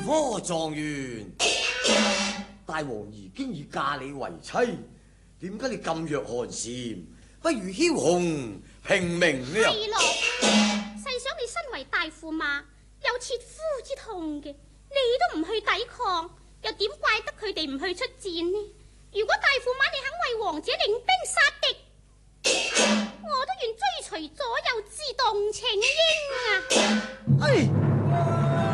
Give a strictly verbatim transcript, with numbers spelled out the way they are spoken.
科狀元，大王已經已嫁你為妻，點解你咁弱寒蟬？不如梟雄平明呢？ 係咯，細想你身為大駙馬，有切膚之痛嘅，你都唔去抵抗，又點怪得佢哋唔去出戰呢？如果大駙馬你肯為王者領兵殺敵，我都願追隨左右之動情英啊！ 哎。